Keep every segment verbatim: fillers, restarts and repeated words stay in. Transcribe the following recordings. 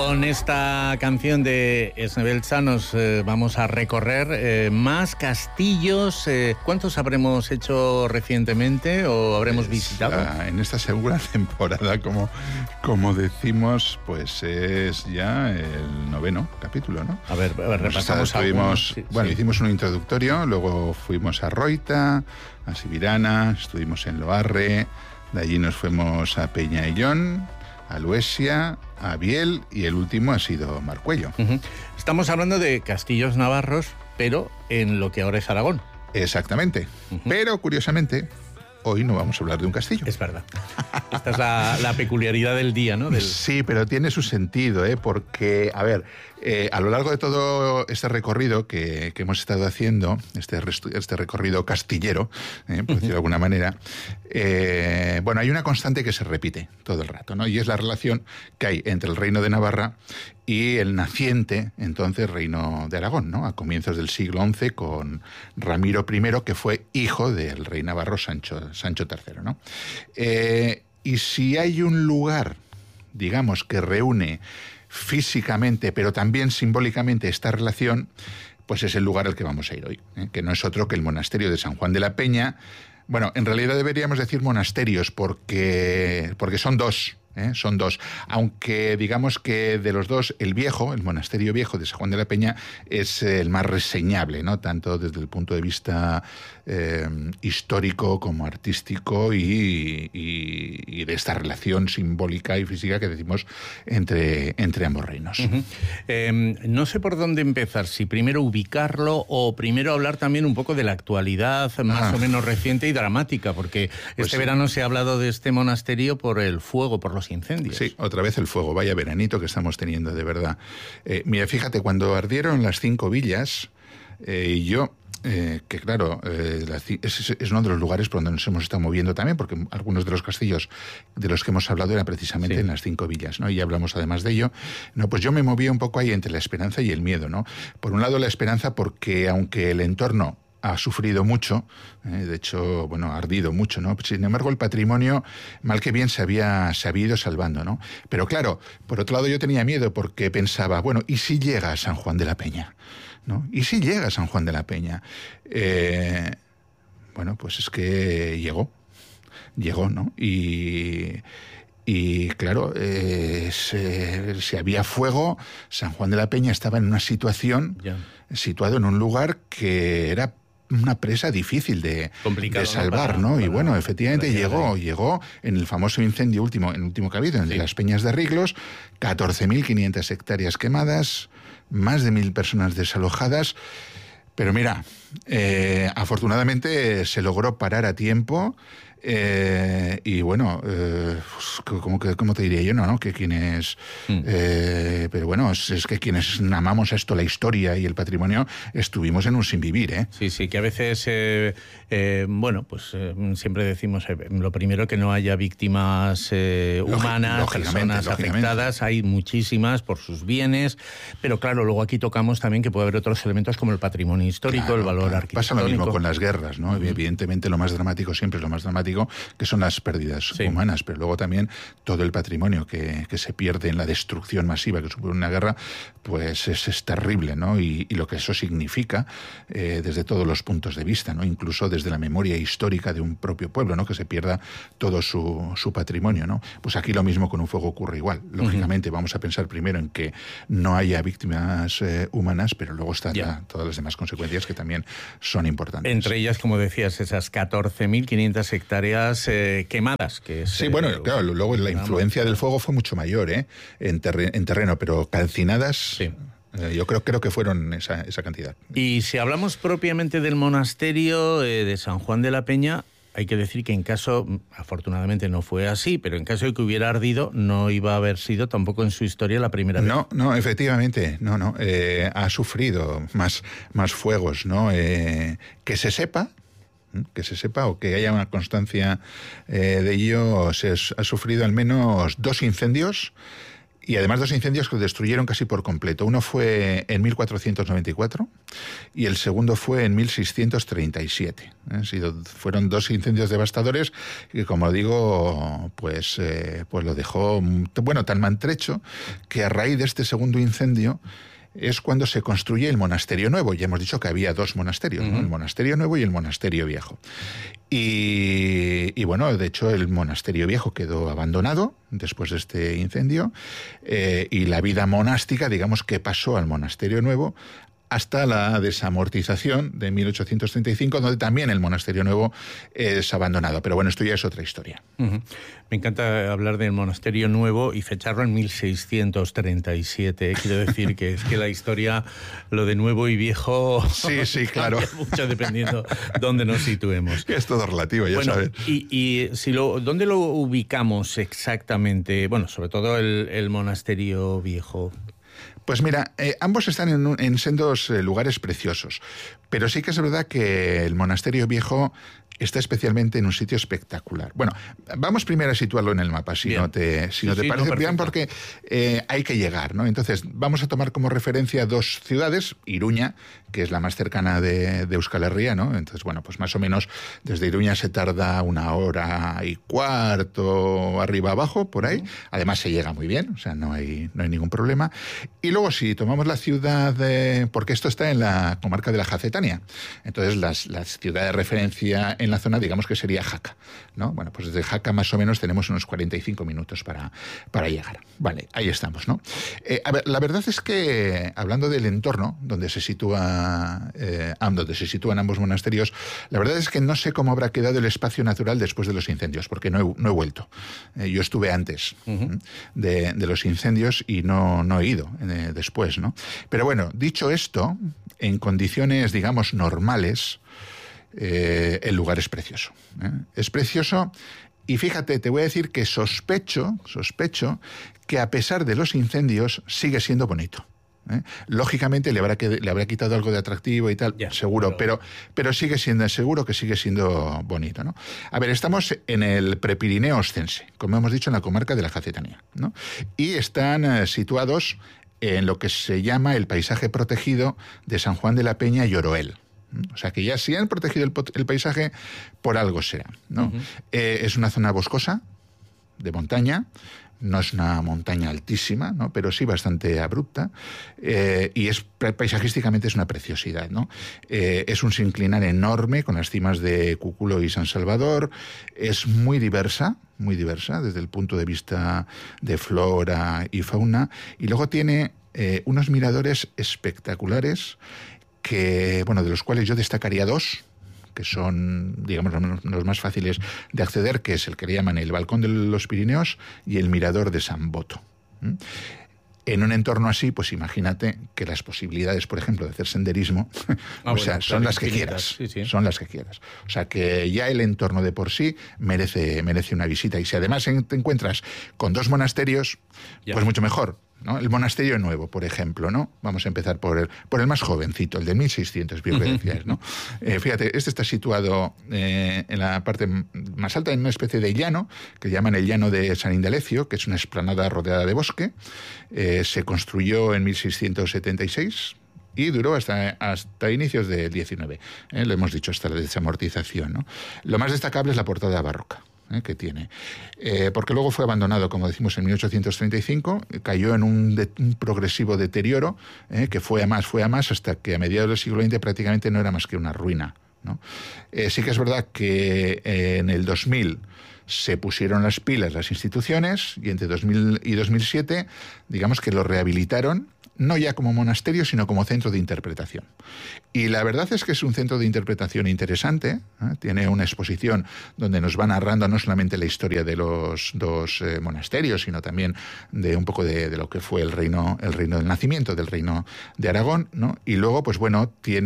Con esta canción de Esnebelcha nos eh, vamos a recorrer eh, más castillos. Eh, ¿Cuántos habremos hecho recientemente o habremos Es visitado? La, en esta segunda temporada, como, como decimos, pues es ya el noveno capítulo, ¿no? A ver, a ver repasamos estuvimos, sí, Bueno, sí. hicimos un introductorio, luego fuimos a Roita, a Sibirana, estuvimos en Loarre, de allí nos fuimos a Peñaillón, a Luesia, a Biel y el último ha sido Marcuello. Uh-huh. Estamos hablando de castillos navarros, pero en lo que ahora es Aragón. Exactamente. Uh-huh. Pero, curiosamente, hoy no vamos a hablar de un castillo. Es verdad. Esta es la, la peculiaridad del día, ¿no? Del... Sí, pero tiene su sentido, ¿eh? Porque, a ver, eh, a lo largo de todo este recorrido que, que hemos estado haciendo, este, este recorrido castillero, eh, por decirlo de alguna manera, eh, bueno, hay una constante que se repite todo el rato, ¿no? Y es la relación que hay entre el Reino de Navarra y el naciente, entonces, Reino de Aragón, ¿no? A comienzos del siglo once, con Ramiro primero, que fue hijo del rey navarro Sancho, Sancho tercero, ¿no? Eh, y si hay un lugar, digamos, que reúne físicamente, pero también simbólicamente esta relación, pues es el lugar al que vamos a ir hoy, ¿eh? Que no es otro que el monasterio de San Juan de la Peña. Bueno, en realidad deberíamos decir monasterios, porque, porque son dos. ¿Eh? Son dos, aunque digamos que de los dos, el viejo, el monasterio viejo de San Juan de la Peña es el más reseñable, ¿no? Tanto desde el punto de vista eh, histórico como artístico y, y, y de esta relación simbólica y física que decimos entre, entre ambos reinos. Uh-huh. eh, no sé por dónde empezar, si primero ubicarlo o primero hablar también un poco de la actualidad más ah. o menos reciente y dramática, porque pues este sí. verano se ha hablado de este monasterio por el fuego, por los incendios. Sí, otra vez el fuego, vaya veranito que estamos teniendo, de verdad. Eh, mira, fíjate, cuando ardieron las cinco villas, eh, y yo, eh, que claro, eh, la, es, es uno de los lugares por donde nos hemos estado moviendo también, porque algunos de los castillos de los que hemos hablado eran precisamente sí. en las cinco villas, ¿no? Y ya hablamos además de ello. No, pues yo me movía un poco ahí entre la esperanza y el miedo, ¿no? Por un lado la esperanza porque aunque el entorno ha sufrido mucho, eh, de hecho, bueno, ha ardido mucho, ¿no? Sin embargo, el patrimonio, mal que bien, se había, se había ido salvando, ¿no? Pero claro, por otro lado yo tenía miedo porque pensaba, bueno, ¿y si llega a San Juan de la Peña? ¿No? ¿Y si llega a San Juan de la Peña? Eh, bueno, pues es que llegó, llegó, ¿no? Y... Y claro, eh, se, si había fuego, San Juan de la Peña estaba en una situación, yeah. situado en un lugar que era una presa difícil de, de salvar, ¿no? Para, y bueno, efectivamente llegó, ahí. llegó en el famoso incendio último, en el último que ha habido, en sí. las Peñas de Riglos, catorce mil quinientas hectáreas quemadas, más de mil personas desalojadas. Pero mira, eh, afortunadamente se logró parar a tiempo. Eh, y bueno, eh, ¿cómo, ¿cómo te diría yo? No, ¿no? Que quienes... Mm. Eh, pero bueno, es, es que quienes amamos esto, la historia y el patrimonio, estuvimos en un sinvivir, ¿eh? Sí, sí, que a veces, eh, eh, bueno, pues eh, siempre decimos, eh, lo primero, que no haya víctimas eh, humanas, personas afectadas, hay muchísimas por sus bienes, pero claro, luego aquí tocamos también que puede haber otros elementos como el patrimonio histórico, claro, el valor claro. arquitectónico. Pasa lo mismo con las guerras, ¿no? Mm. Evidentemente lo más dramático siempre es lo más dramático, que son las pérdidas sí. humanas, pero luego también todo el patrimonio que, que se pierde en la destrucción masiva que supone una guerra, pues es, es terrible, ¿no? Y, y lo que eso significa eh, desde todos los puntos de vista, ¿no? Incluso desde la memoria histórica de un propio pueblo, ¿no? Que se pierda todo su, su patrimonio, ¿no? Pues aquí lo mismo con un fuego ocurre igual. Lógicamente uh-huh. vamos a pensar primero en que no haya víctimas eh, humanas, pero luego están yeah. la, todas las demás consecuencias que también son importantes. Entre ellas, como decías, esas catorce mil quinientas hectáreas Eh, quemadas. Que es, sí, bueno, eh, claro, luego la influencia del fuego fue mucho mayor ¿eh? en, terre en terreno, pero calcinadas... Sí. Eh, yo creo, creo que fueron esa, esa cantidad. Y si hablamos propiamente del monasterio eh, de San Juan de la Peña, hay que decir que en caso, afortunadamente no fue así, pero en caso de que hubiera ardido, no iba a haber sido tampoco en su historia la primera vez. No, no, efectivamente, no, no, eh, ha sufrido más, más fuegos, ¿no? Eh, que se sepa, que se sepa o que haya una constancia eh, de ello, se ha sufrido al menos dos incendios Y además dos incendios que lo destruyeron casi por completo. Uno fue en mil cuatrocientos noventa y cuatro y el segundo fue en mil seiscientos treinta y siete. ¿Eh? Sido, fueron dos incendios devastadores que, como digo, pues, eh, pues lo dejó, bueno, tan maltrecho que a raíz de este segundo incendio es cuando se construye el monasterio nuevo. Ya hemos dicho que había dos monasterios, ¿no? El monasterio nuevo y el monasterio viejo. Y, y bueno, de hecho el monasterio viejo quedó abandonado después de este incendio eh, y la vida monástica, digamos que pasó al monasterio nuevo hasta la desamortización de mil ochocientos treinta y cinco, donde también el monasterio nuevo es abandonado. Pero bueno, esto ya es otra historia. Uh-huh. Me encanta hablar del monasterio nuevo y fecharlo en mil seiscientos treinta y siete. Quiero decir que es que la historia, lo de nuevo y viejo... Sí, sí, claro. Mucho dependiendo dónde nos situemos. Es todo relativo, ya bueno, sabes. Y, y si lo, ¿dónde lo ubicamos exactamente? Bueno, sobre todo el, el monasterio viejo. Pues mira, eh, ambos están en, en sendos eh, lugares preciosos, pero sí que es verdad que el monasterio viejo está especialmente en un sitio espectacular. Bueno, vamos primero a situarlo en el mapa, si bien. no te, si sí, no te sí, parece no, bien, porque eh, hay que llegar, ¿no? Entonces, vamos a tomar como referencia dos ciudades, Iruña, que es la más cercana de, de Euskal Herria, ¿no? Entonces, bueno, pues más o menos desde Iruña se tarda una hora y cuarto, arriba abajo, por ahí. Uh-huh. Además, se llega muy bien, o sea, no hay, no hay ningún problema. Y luego, si tomamos la ciudad, de, porque esto está en la comarca de la Jacetania, entonces las, las ciudades de referencia en la zona, digamos que sería Jaca, ¿no? Bueno, pues desde Jaca más o menos tenemos unos cuarenta y cinco minutos para, para llegar. Vale, ahí estamos, ¿no? Eh, a ver, la verdad es que, hablando del entorno donde se sitúa, eh, donde se sitúan ambos monasterios, la verdad es que no sé cómo habrá quedado el espacio natural después de los incendios, porque no he, no he vuelto. Eh, yo estuve antes uh-huh. de, de los incendios y no, no he ido eh, después, ¿no? Pero bueno, dicho esto, en condiciones, digamos, normales, Eh, el lugar es precioso. ¿eh? Es precioso y fíjate, te voy a decir que sospecho, sospecho que a pesar de los incendios sigue siendo bonito. ¿eh? Lógicamente le habrá, que, le habrá quitado algo de atractivo y tal, ya, seguro, pero, pero, pero sigue siendo, seguro que sigue siendo bonito, ¿no? A ver, estamos en el Prepirineo Ostense, como hemos dicho, en la comarca de la Jacetania, ¿no? Y están eh, situados en lo que se llama el paisaje protegido de San Juan de la Peña y Oroel. O sea, que ya si han protegido el, el paisaje, por algo será, ¿no? Uh-huh. Eh, es una zona boscosa, de montaña, no es una montaña altísima, ¿no? Pero sí bastante abrupta, eh, y es paisajísticamente es una preciosidad, ¿no? Eh, es un sinclinar enorme con las cimas de Cúculo y San Salvador, es muy diversa, muy diversa desde el punto de vista de flora y fauna, y luego tiene eh, unos miradores espectaculares que, bueno, de los cuales yo destacaría dos, que son, digamos, los más fáciles de acceder, que es el que le llaman el Balcón de los Pirineos y el Mirador de San Boto. ¿Mm? En un entorno así, pues imagínate que las posibilidades, por ejemplo, de hacer senderismo, ah, o bueno, sea, son las que quieras, sí, sí. son las que quieras. O sea, que ya el entorno de por sí merece, merece una visita. Y si además te encuentras con dos monasterios, ya. pues mucho mejor, ¿no? El monasterio nuevo, por ejemplo, ¿no? Vamos a empezar por el, por el más jovencito, el de mil seiscientos, bien que decías, ¿no? Eh, fíjate, este está situado eh, en la parte más alta, en una especie de llano, que llaman el llano de San Indalecio, que es una explanada rodeada de bosque. Eh, se construyó en mil seiscientos setenta y seis y duró hasta, hasta inicios del diecinueve. Eh, lo hemos dicho, hasta la desamortización, ¿no? Lo más destacable es la portada barroca Eh, que tiene. Eh, porque luego fue abandonado, como decimos, en mil ochocientos treinta y cinco, cayó en un, de, un progresivo deterioro, eh, que fue a más, fue a más, hasta que a mediados del siglo veinte prácticamente no era más que una ruina, ¿no? Eh, sí que es verdad que eh, en el dos mil se pusieron las pilas las instituciones y entre dos mil y dos mil siete, digamos que lo rehabilitaron, no ya como monasterio, sino como centro de interpretación. Y la verdad es que es un centro de interpretación interesante, ¿eh? Tiene una exposición donde nos va narrando no solamente la historia de los dos eh, monasterios, sino también de un poco de, de lo que fue el reino, el reino del nacimiento, del reino de Aragón, ¿no? Y luego, pues bueno,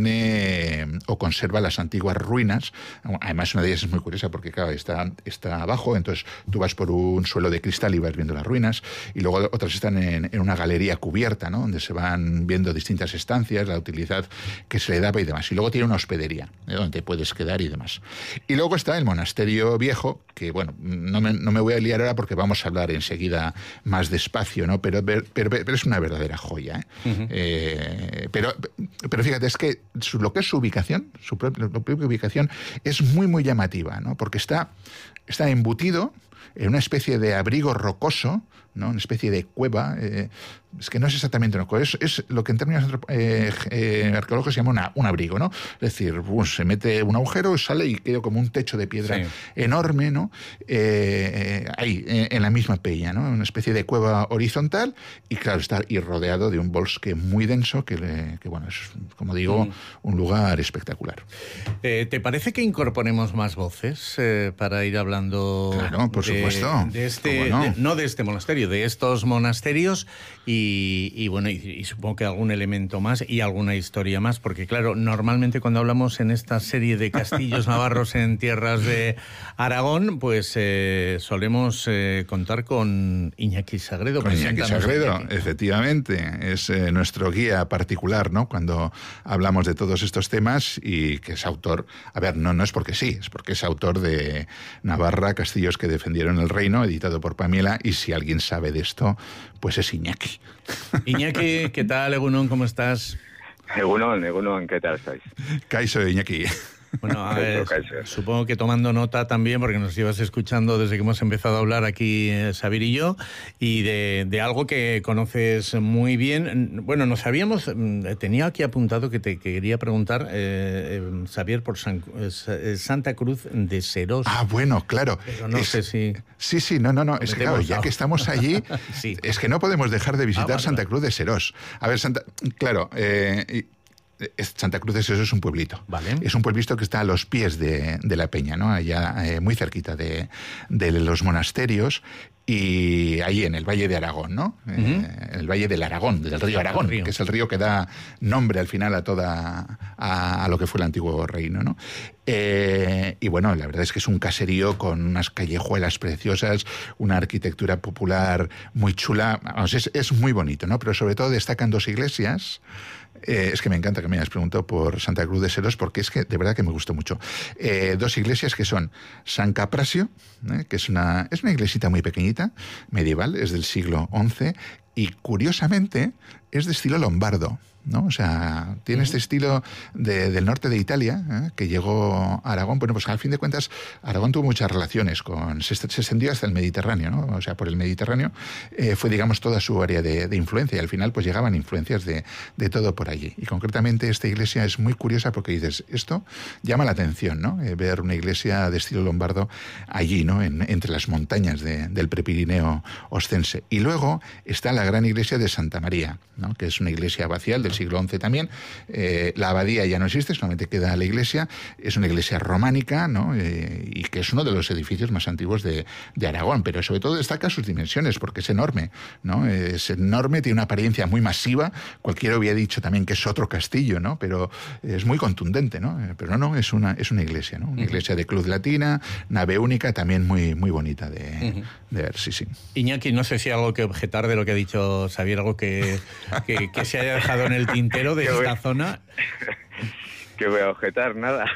tiene o conserva las antiguas ruinas. Además, una de ellas es muy curiosa porque, claro, está, está abajo, entonces tú vas por un suelo de cristal y vas viendo las ruinas, y luego otras están en, en una galería cubierta, ¿no? Donde donde se van viendo distintas estancias, la utilidad que se le daba y demás. Y luego tiene una hospedería, ¿eh? donde te puedes quedar y demás. Y luego está el monasterio viejo, que bueno, no me, no me voy a liar ahora porque vamos a hablar enseguida más despacio, ¿no? Pero, pero, pero es una verdadera joya, ¿eh? Uh-huh. Eh, pero, pero fíjate, es que su, lo que es su ubicación, su propia, su propia ubicación, es muy, muy llamativa, ¿no? Porque está, está embutido en una especie de abrigo rocoso, ¿no? Una especie de cueva. Eh, es que no es exactamente una cueva, es, es lo que en términos eh, eh, arqueológicos se llama una, un abrigo, ¿no? Es decir, pues, se mete un agujero, sale y queda como un techo de piedra sí. enorme, ¿no? Eh, ahí, en la misma peña, ¿no? Una especie de cueva horizontal y, claro, está y rodeado de un bosque muy denso que, le, que bueno, es, como digo, mm. un lugar espectacular. Eh, ¿Te parece que incorporemos más voces eh, para ir hablando? Claro, por de, supuesto. De este, no? De, no de este monasterio, de estos monasterios y, y bueno, y, y supongo que algún elemento más y alguna historia más, porque claro, normalmente cuando hablamos en esta serie de castillos navarros en tierras de Aragón, pues eh, solemos eh, contar con Iñaki Sagredo. Con Iñaki Sagredo, Iñaki. Efectivamente, es eh, nuestro guía particular, ¿no? Cuando hablamos de todos estos temas y que es autor, a ver, no, no es porque sí, es porque es autor de Navarra, Castillos que defendieron el reino, editado por Pamiela, y si alguien sabe de esto, pues es Iñaki. Iñaki, ¿qué tal, Egunon? ¿Cómo estás? Egunon, Egunon, ¿qué tal estáis? Kaixo, Iñaki. Bueno, a ver, supongo que tomando nota también, porque nos llevas escuchando desde que hemos empezado a hablar aquí, eh, Xavier y yo, y de, de algo que conoces muy bien. Bueno, nos habíamos, tenía aquí apuntado que te quería preguntar, eh, Xavier, por San, eh, Santa Cruz de Serós. Ah, bueno, claro. Pero no es, sé si... Sí, sí, no, no, no, es que claro, ya que estamos allí, sí. es que no podemos dejar de visitar ah, vale, Santa vale. Cruz de Serós. A ver, Santa, claro, eh... Santa Cruz de Serós es un pueblito. Vale. Es un pueblito que está a los pies de, de la peña, ¿no? Allá eh, muy cerquita de, de los monasterios y ahí en el Valle de Aragón, ¿no? Uh-huh. Eh, el Valle del Aragón, del río Aragón, río. que es el río que da nombre al final a toda a, a lo que fue el antiguo reino, ¿no? Eh, y bueno, la verdad es que es un caserío con unas callejuelas preciosas, una arquitectura popular muy chula. Vamos, es, es muy bonito, ¿no? Pero sobre todo destacan dos iglesias. Eh, es que me encanta que me hayas preguntado por Santa Cruz de Serós, porque es que de verdad que me gustó mucho. Eh, dos iglesias que son San Caprasio, eh, que es una, es una iglesita muy pequeñita, medieval, es del siglo once, y curiosamente es de estilo lombardo, ¿no? O sea, tiene este estilo de, del norte de Italia, ¿eh? que llegó a Aragón. Bueno, pues al fin de cuentas, Aragón tuvo muchas relaciones con... Se, se extendió hasta el Mediterráneo, ¿no? O sea, por el Mediterráneo eh, fue, digamos, toda su área de, de influencia. Y al final, pues llegaban influencias de, de todo por allí. Y concretamente esta iglesia es muy curiosa porque dices, esto llama la atención, ¿no? Eh, ver una iglesia de estilo lombardo allí, ¿no? En, entre las montañas de, del Prepirineo oscense. Y luego está la gran iglesia de Santa María, ¿no? Que es una iglesia abacial del siglo once también. Eh, la abadía ya no existe, solamente queda la iglesia. Es una iglesia románica, ¿no? Eh, y que es uno de los edificios más antiguos de, de Aragón, pero sobre todo destaca sus dimensiones, porque es enorme, ¿no? Es enorme, tiene una apariencia muy masiva. Cualquiera hubiera dicho también que es otro castillo, ¿no? Pero es muy contundente, ¿no? Pero no, no, es una, es una iglesia, ¿no? Una uh-huh. iglesia de cruz latina, nave única, también muy, muy bonita de, uh-huh. de ver, sí, sí. Iñaki, no sé si hay algo que objetar de lo que ha dicho Xavier, algo que, que, que se haya dejado en el tintero de esta voy, zona. Que voy a objetar, nada.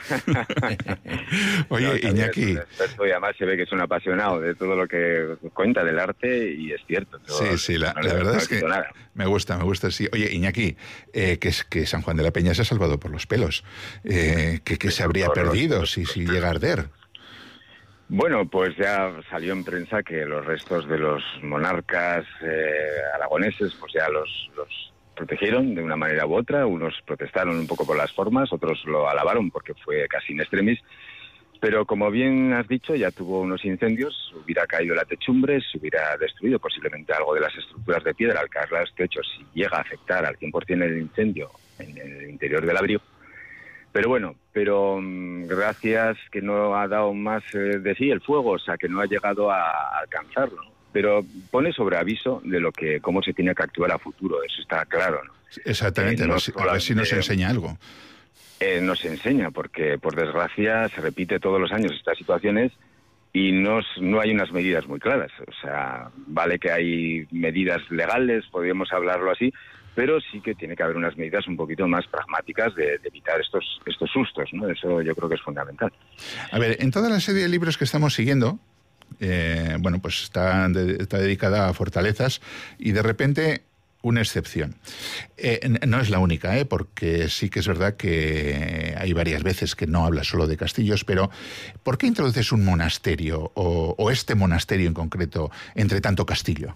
Oye, no, Iñaki. Es un experto y además se ve que es un apasionado de todo lo que cuenta del arte y es cierto. Sí, sí, la, no la verdad no es que nada. me gusta, me gusta, sí. Oye, Iñaki, eh, que, es, que San Juan de la Peña se ha salvado por los pelos. Eh, que, que se habría por perdido los, si, si llega a arder. Bueno, pues ya salió en prensa que los restos de los monarcas eh, aragoneses, pues ya los... los protegieron de una manera u otra. Unos protestaron un poco por las formas, otros lo alabaron porque fue casi in extremis, pero como bien has dicho, ya tuvo unos incendios, hubiera caído la techumbre, se hubiera destruido posiblemente algo de las estructuras de piedra al caer los techos, si llega a afectar al cien por ciento el incendio en el interior del abrigo. Pero bueno, pero um, gracias que no ha dado más eh, de sí el fuego, o sea, que no ha llegado a, a alcanzarlo, ¿no? Pero pone sobre aviso de lo que cómo se tiene que actuar a futuro, eso está claro, ¿no? Exactamente, eh, no, a, ver si, a ver si nos enseña algo. Eh, nos enseña, porque por desgracia se repite todos los años estas situaciones y no, no hay unas medidas muy claras. O sea, vale que hay medidas legales, podríamos hablarlo así, pero sí que tiene que haber unas medidas un poquito más pragmáticas de, de evitar estos, estos sustos, ¿no? Eso yo creo que es fundamental. A ver, en toda la serie de libros que estamos siguiendo, eh, bueno, pues está, de, está dedicada a fortalezas y de repente una excepción. Eh, no es la única, ¿eh? Porque sí que es verdad que hay varias veces que no habla solo de castillos, pero ¿por qué introduces un monasterio o, o este monasterio en concreto entre tanto castillo?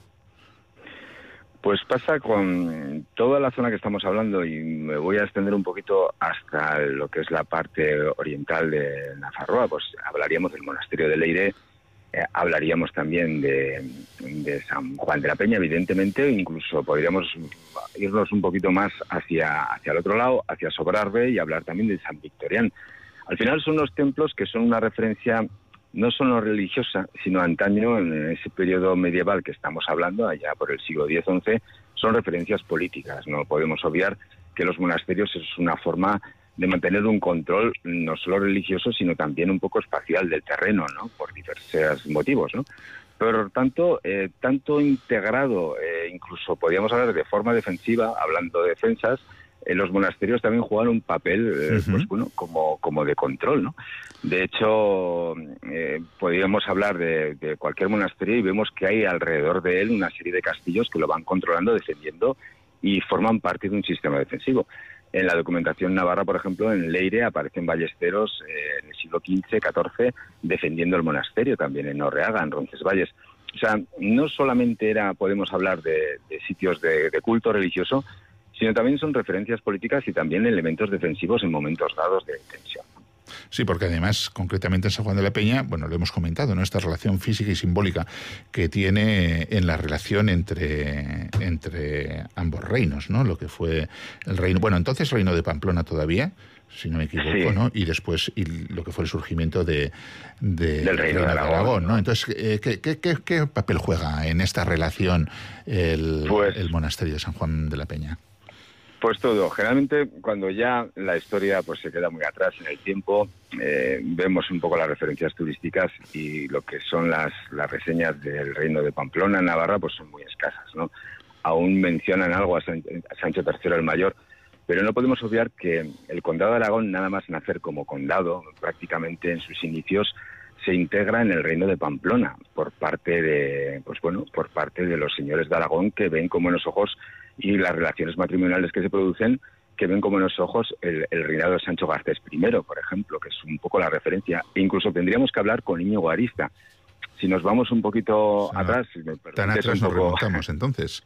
Pues pasa con toda la zona que estamos hablando, y me voy a extender un poquito hasta lo que es la parte oriental de Nafarroa. Pues hablaríamos del monasterio de Leire, eh, hablaríamos también de, de San Juan de la Peña, evidentemente, incluso podríamos irnos un poquito más hacia, hacia el otro lado, hacia Sobrarbe, y hablar también de San Victorián. Al final son unos templos que son una referencia no solo religiosa, sino antaño, en ese periodo medieval que estamos hablando, allá por el siglo diez once, son referencias políticas. No podemos obviar que los monasterios es una forma de mantener un control no solo religioso, sino también un poco espacial del terreno, ¿no? Por diversos motivos, ¿no? Por tanto, eh, tanto integrado, eh, incluso podríamos hablar de forma defensiva, hablando de defensas, eh, los monasterios también juegan un papel, eh, uh-huh. pues bueno, como, como de control, ¿no? De hecho, eh, podríamos hablar de, de cualquier monasterio y vemos que hay alrededor de él una serie de castillos que lo van controlando, defendiendo y forman parte de un sistema defensivo. En la documentación navarra, por ejemplo, en Leire aparecen ballesteros eh, en el siglo quince, catorce, defendiendo el monasterio, también en Orreaga, en Roncesvalles. O sea, no solamente era, podemos hablar de, de sitios de, de culto religioso, sino también son referencias políticas y también elementos defensivos en momentos dados de tensión. Sí, porque además, concretamente en San Juan de la Peña, bueno, lo hemos comentado, ¿no? Esta relación física y simbólica que tiene en la relación entre, entre ambos reinos, ¿no? Lo que fue el reino, bueno, entonces reino de Pamplona todavía, si no me equivoco, sí. ¿no? Y después y lo que fue el surgimiento de, de del reino, reino de, Aragón, de Aragón, ¿no? Entonces, eh, ¿qué, qué, qué, ¿qué papel juega en esta relación el, pues, el monasterio de San Juan de la Peña? Pues todo. Generalmente, cuando ya la historia pues se queda muy atrás en el tiempo, eh, vemos un poco las referencias turísticas y lo que son las, las reseñas del reino de Pamplona, Navarra, pues son muy escasas, ¿no? Aún mencionan algo a, San, a Sancho tercero el Mayor, pero no podemos obviar que el condado de Aragón, nada más nacer como condado, prácticamente en sus inicios, se integra en el reino de Pamplona por parte de, pues bueno, por parte de los señores de Aragón, que ven con buenos ojos, y las relaciones matrimoniales que se producen, que ven con buenos ojos el, el reinado de Sancho Garcés primero, por ejemplo, que es un poco la referencia. E incluso tendríamos que hablar con Íñigo Arista. Si nos vamos un poquito o sea, atrás... Si me tan atrás nos poco... remontamos, entonces.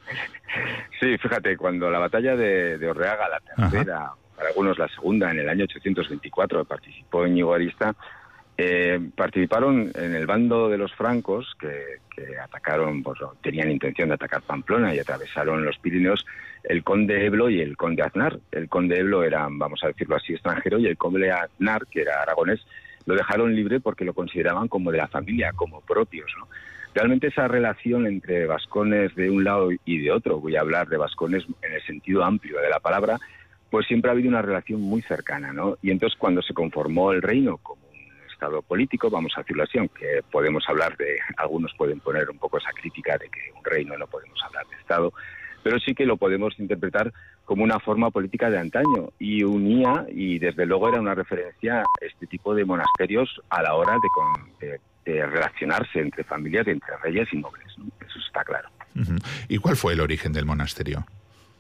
Sí, fíjate, cuando la batalla de, de Orreaga, la tercera, Ajá. para algunos la segunda, en el año ochocientos veinticuatro, participó Íñigo Arista, Eh, participaron en el bando de los francos que, que atacaron, pues tenían intención de atacar Pamplona y atravesaron los Pirineos, el conde Eblo y el conde Aznar. El conde Eblo era, vamos a decirlo así, extranjero, y el conde Aznar, que era aragonés, lo dejaron libre porque lo consideraban como de la familia, como propios, ¿no? Realmente esa relación entre vascones de un lado y de otro, voy a hablar de vascones en el sentido amplio de la palabra, pues siempre ha habido una relación muy cercana, ¿no? Y entonces cuando se conformó el reino como Estado político, vamos a decirlo así, aunque podemos hablar de, algunos pueden poner un poco esa crítica de que un reino no podemos hablar de Estado, pero sí que lo podemos interpretar como una forma política de antaño, y unía, y desde luego era una referencia a este tipo de monasterios a la hora de, con, de, de relacionarse entre familias, entre reyes y nobles, ¿no? Eso está claro. Uh-huh. ¿Y cuál fue el origen del monasterio?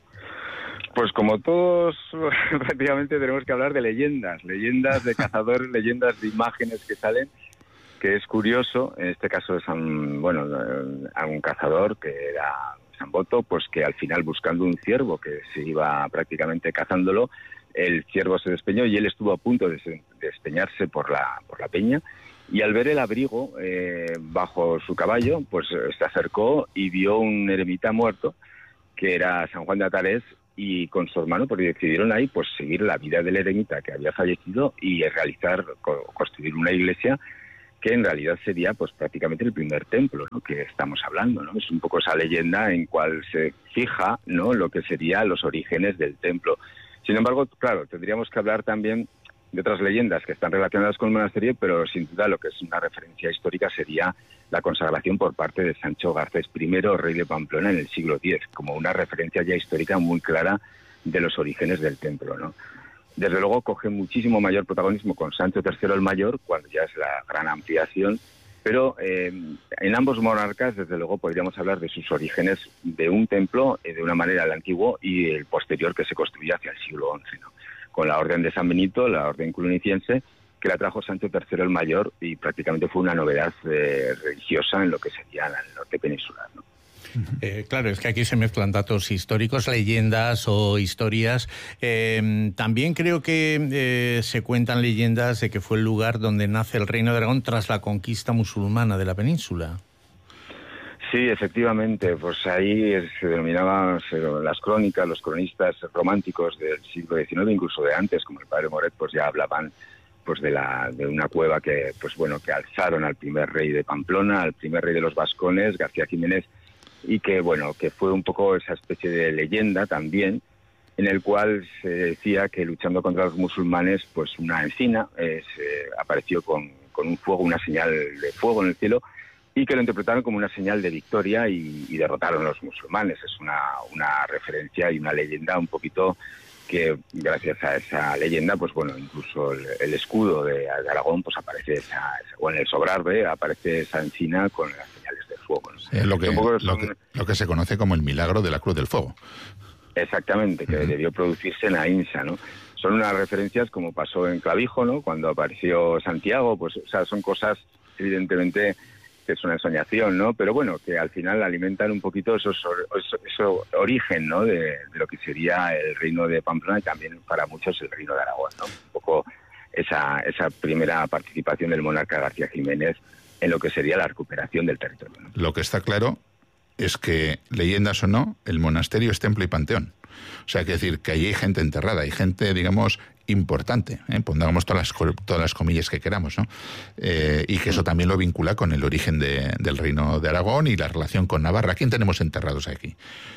Pues como todos, prácticamente tenemos que hablar de leyendas, leyendas de cazadores, leyendas de imágenes que salen, que es curioso, en este caso de San, bueno, a un cazador que era San Boto, pues que al final buscando un ciervo que se iba prácticamente cazándolo, el ciervo se despeñó y él estuvo a punto de despeñarse por la, por la peña, y al ver el abrigo eh, bajo su caballo, pues se acercó y vio un eremita muerto, que era San Juan de Atarés, y con su hermano, porque decidieron ahí pues seguir la vida del eremita que había fallecido y realizar, construir una iglesia que en realidad sería pues prácticamente el primer templo, ¿no?, que estamos hablando, ¿no? Es un poco esa leyenda en cual se fija, ¿no?, lo que serían los orígenes del templo. Sin embargo, claro, tendríamos que hablar también de otras leyendas que están relacionadas con el monasterio, pero sin duda lo que es una referencia histórica sería la consagración por parte de Sancho Garcés primero, rey de Pamplona en el siglo diez, como una referencia ya histórica muy clara de los orígenes del templo, ¿no? Desde luego coge muchísimo mayor protagonismo con Sancho tercero el Mayor, cuando ya es la gran ampliación, pero eh, en ambos monarcas, desde luego, podríamos hablar de sus orígenes de un templo, eh, de una manera el antiguo, y el posterior que se construye hacia el siglo once, ¿no? Con la Orden de San Benito, la Orden cluniciense, que la trajo Sancho tercero el Mayor, y prácticamente fue una novedad eh, religiosa en lo que sería el norte peninsular, ¿no? Eh, claro, es que aquí se mezclan datos históricos, leyendas o historias. Eh, también creo que eh, se cuentan leyendas de que fue el lugar donde nace el Reino de Aragón tras la conquista musulmana de la península. Sí, efectivamente, pues ahí se denominaban las crónicas, los cronistas románticos del siglo diecinueve, incluso de antes, como el padre Moret, pues ya hablaban pues de la de una cueva que pues bueno que alzaron al primer rey de Pamplona, al primer rey de los vascones, García Jiménez, y que bueno que fue un poco esa especie de leyenda también, en el cual se decía que luchando contra los musulmanes, pues una encina eh, se apareció con, con un fuego, una señal de fuego en el cielo, y que lo interpretaron como una señal de victoria y, y derrotaron a los musulmanes. Es una, una referencia y una leyenda un poquito que gracias a esa leyenda, pues bueno, incluso el, el escudo de, de Aragón, pues aparece esa, o en el Sobrarbe aparece esa encina con las señales de fuego, ¿no? Sí, lo, que, son... lo, que, lo que se conoce como el milagro de la Cruz del Fuego. Exactamente, que uh-huh. debió producirse en Ainsa, ¿no? Son unas referencias como pasó en Clavijo, ¿no? Cuando apareció Santiago, pues, o sea, son cosas, evidentemente, que es una ensoñación, ¿no? Pero bueno, que al final alimentan un poquito esos, eso, eso origen, ¿no? De, de lo que sería el reino de Pamplona y también para muchos el reino de Aragón, ¿no? Un poco esa, esa primera participación del monarca García Jiménez en lo que sería la recuperación del territorio, ¿no? Lo que está claro es que, leyendas o no, el monasterio es templo y panteón. O sea, hay que decir que allí hay gente enterrada, hay gente, digamos, importante, ¿eh? Pongamos todas las, todas las comillas que queramos, ¿no? Eh, y que eso también lo vincula con el origen de, del Reino de Aragón y la relación con Navarra. ¿Quién tenemos enterrados aquí?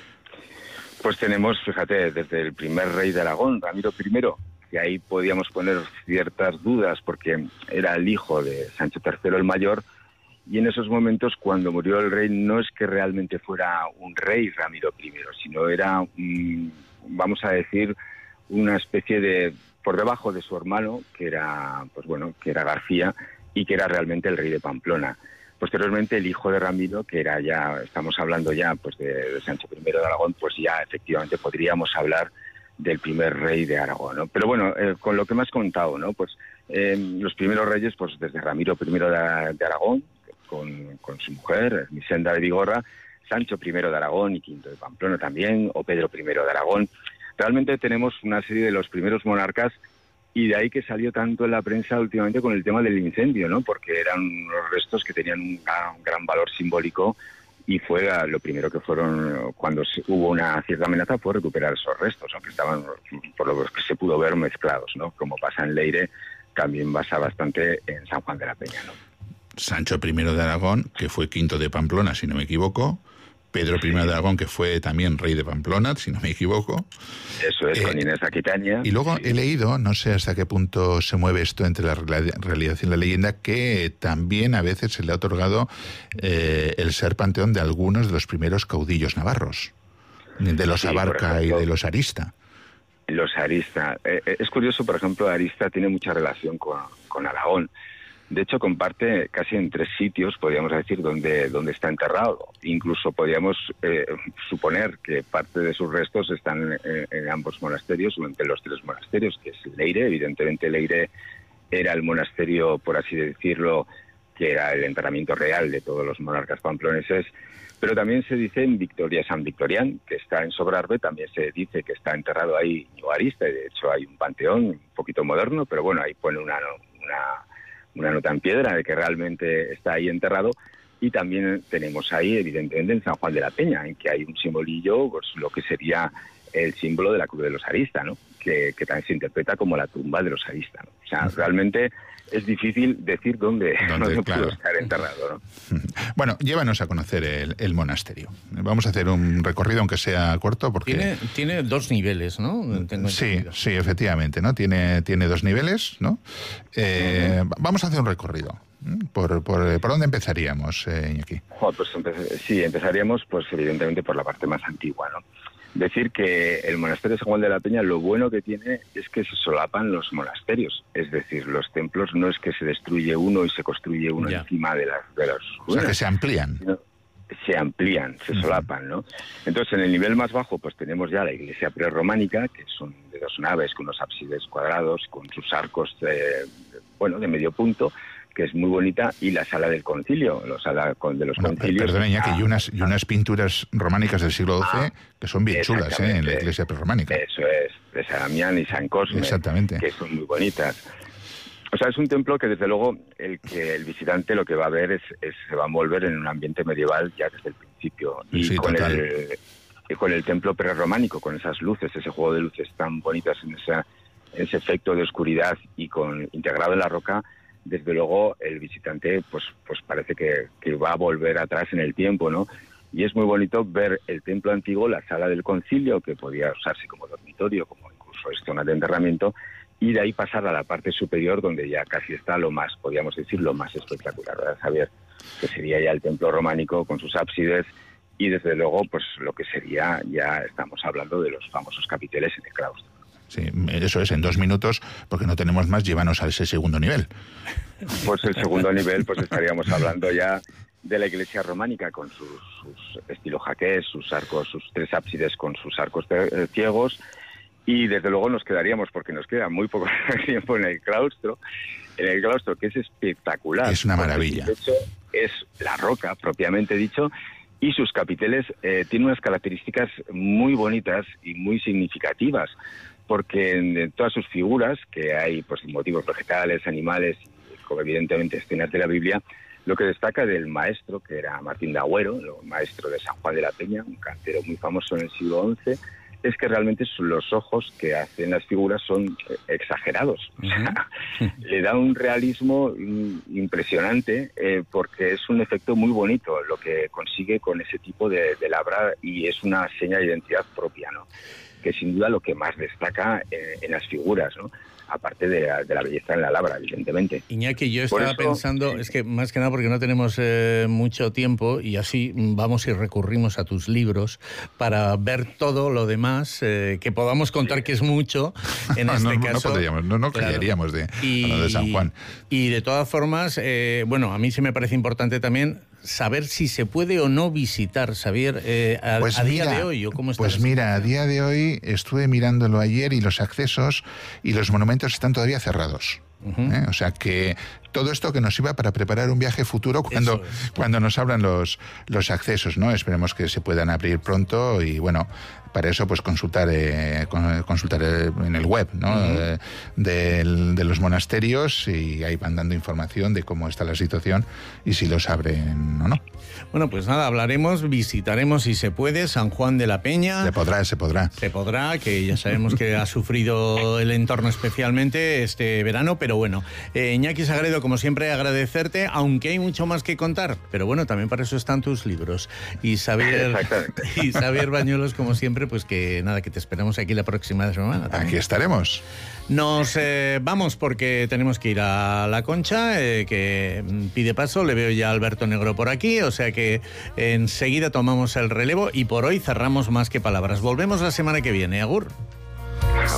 Pues tenemos, fíjate, desde el primer rey de Aragón, Ramiro primero, que ahí podíamos poner ciertas dudas porque era el hijo de Sancho tercero el Mayor, y en esos momentos, cuando murió el rey, no es que realmente fuera un rey Ramiro primero, sino era, un, vamos a decir, una especie de, por debajo de su hermano, que era, pues bueno, que era García, y que era realmente el rey de Pamplona. Posteriormente, el hijo de Ramiro, que era ya, estamos hablando ya pues de, de Sancho primero de Aragón, pues ya efectivamente podríamos hablar del primer rey de Aragón, ¿no? Pero bueno, eh, con lo que me has contado, ¿no? Pues eh, los primeros reyes, pues desde Ramiro primero de, de Aragón, con, con su mujer, Ermesenda de Vigorra, Sancho primero de Aragón y Quinto de Pamplona también, o Pedro primero de Aragón. Realmente tenemos una serie de los primeros monarcas, y de ahí que salió tanto en la prensa últimamente con el tema del incendio, ¿no? Porque eran unos restos que tenían un gran, un gran valor simbólico, y fue lo primero que fueron, cuando hubo una cierta amenaza, fue recuperar esos restos, ¿no? Que estaban, por lo que se pudo ver, mezclados, ¿no? Como pasa en Leire, también pasa bastante en San Juan de la Peña, ¿no? Sancho primero de Aragón, que fue Quinto de Pamplona, si no me equivoco. Pedro primero de Aragón, que fue también rey de Pamplona, si no me equivoco. Eso es, eh, con Inés Aquitania. Y luego sí. he leído, no sé hasta qué punto se mueve esto entre la realidad y la leyenda, que también a veces se le ha otorgado eh, el ser panteón de algunos de los primeros caudillos navarros, de los sí, Abarca ejemplo, y de los Arista. Los Arista. Eh, es curioso, por ejemplo, Arista tiene mucha relación con, con Aragón. De hecho, comparte casi en tres sitios, podríamos decir, donde, donde está enterrado. Incluso podríamos eh, suponer que parte de sus restos están en, en ambos monasterios, o entre los tres monasterios, que es Leire. Evidentemente, Leire era el monasterio, por así decirlo, que era el enterramiento real de todos los monarcas pamploneses. Pero también se dice en Victoria San Victorián, que está en Sobrarbe, también se dice que está enterrado ahí Íñigo Arista, y de hecho hay un panteón un poquito moderno, pero bueno, ahí pone una... una una nota en piedra de que realmente está ahí enterrado. Y también tenemos ahí, evidentemente, en San Juan de la Peña, en que hay un simbolillo, pues lo que sería el símbolo de la cruz de los Arista, ¿no? Que, que también se interpreta como la tumba de los Arista, ¿no? O sea, uh-huh. realmente es difícil decir dónde, ¿Dónde, dónde claro. pudo estar enterrado, ¿no? Bueno, llévanos a conocer el, el monasterio. Vamos a hacer un recorrido, aunque sea corto, porque... Tiene, tiene dos niveles, ¿no? Tengo sí, entendido. sí, efectivamente, ¿no? Tiene, tiene dos niveles, ¿no? Eh, uh-huh. Vamos a hacer un recorrido. ¿Por, por, ¿por dónde empezaríamos, eh, Iñaki? Oh, pues empe- sí, empezaríamos, pues evidentemente, por la parte más antigua, ¿no? Decir que el monasterio de San Juan de la Peña, lo bueno que tiene es que se solapan los monasterios. Es decir, los templos no es que se destruye uno y se construye uno ya. encima de las, de las ruinas. O sea, que se amplían. Sino se amplían, se uh-huh. solapan, ¿no? Entonces, en el nivel más bajo, pues tenemos ya la iglesia prerrománica, que son de dos naves, con unos ábsides cuadrados, con sus arcos, de, bueno, de medio punto, que es muy bonita, y la sala del concilio, la sala de los bueno, concilios. Perdona, Iñaki, ah, y unas, y unas pinturas románicas del siglo doce ah, que son bien chulas, ¿eh? En la iglesia prerrománica. Eso es, de San Damián y San Cosme, exactamente. Que son muy bonitas. O sea, es un templo que desde luego el que el visitante lo que va a ver es, es se va a envolver en un ambiente medieval ya desde el principio. Y sí, con total. el y con el templo prerrománico, con esas luces, ese juego de luces tan bonitas en esa, ese efecto de oscuridad y con integrado en la roca, desde luego el visitante pues pues parece que, que va a volver atrás en el tiempo, ¿no? Y es muy bonito ver el templo antiguo, la sala del concilio, que podía usarse como dormitorio, como incluso es zona de enterramiento, y de ahí pasar a la parte superior, donde ya casi está lo más, podríamos decir, lo más espectacular, ¿verdad, Javier? Que sería ya el templo románico con sus ábsides, y desde luego pues lo que sería, ya estamos hablando de los famosos capiteles en el claustro. Sí, eso es, en dos minutos, porque no tenemos más, llévanos a ese segundo nivel. Pues el segundo nivel, pues estaríamos hablando ya de la iglesia románica con sus, sus estilo jaqués, sus arcos, sus tres ábsides con sus arcos de, ciegos, y desde luego nos quedaríamos, porque nos queda muy poco tiempo en el claustro, en el claustro que es espectacular. Es una maravilla. De hecho, es la roca, propiamente dicho, y sus capiteles eh, tienen unas características muy bonitas y muy significativas, porque en todas sus figuras, que hay pues motivos vegetales, animales, y como evidentemente escenas de la Biblia, lo que destaca del maestro, que era Martín de Agüero, el maestro de San Juan de la Peña, un cantero muy famoso en el siglo once, es que realmente los ojos que hacen las figuras son exagerados. Uh-huh. O sea, le da un realismo impresionante, eh, porque es un efecto muy bonito lo que consigue con ese tipo de, de labra, y es una seña de identidad propia, ¿no? Que sin duda lo que más destaca en, en las figuras, ¿no? Aparte de, de la belleza en la labra, evidentemente. Iñaki, yo estaba eso, pensando, sí. es que más que nada porque no tenemos eh, mucho tiempo, y así vamos y recurrimos a tus libros para ver todo lo demás, eh, que podamos contar sí. que es mucho, en no, este no, caso. No podríamos, no, no callaríamos claro. de, y, de San Juan. Y de todas formas, eh, bueno, a mí sí me parece importante también saber si se puede o no visitar, Xavier, eh, a, pues a mira, día de hoy, ¿o cómo está? Pues mira, a día de hoy estuve mirándolo ayer, y los accesos y los monumentos están todavía cerrados. Uh-huh. ¿Eh? O sea que todo esto que nos iba para preparar un viaje futuro cuando, cuando nos abran los, los accesos, ¿no? Esperemos que se puedan abrir pronto, y bueno, para eso pues consultar eh, consultar en el web, ¿no? Uh-huh. eh, de, de los monasterios, y ahí van dando información de cómo está la situación y si los abren o no. Bueno, pues nada, hablaremos, visitaremos si se puede San Juan de la Peña. Se podrá, se podrá. Se podrá, que ya sabemos que ha sufrido el entorno especialmente este verano, pero bueno, eh, Iñaki Sagredo, como siempre, agradecerte, aunque hay mucho más que contar, pero bueno, también para eso están tus libros. Y Xavier, y Xavier Bañuelos, como siempre, pues que nada, que te esperamos aquí la próxima semana también. Aquí estaremos. Nos eh, vamos porque tenemos que ir a La Concha, eh, que pide paso. Le veo ya a Alberto Negro por aquí, o sea que enseguida tomamos el relevo, y por hoy cerramos Más que Palabras. Volvemos la semana que viene. Agur.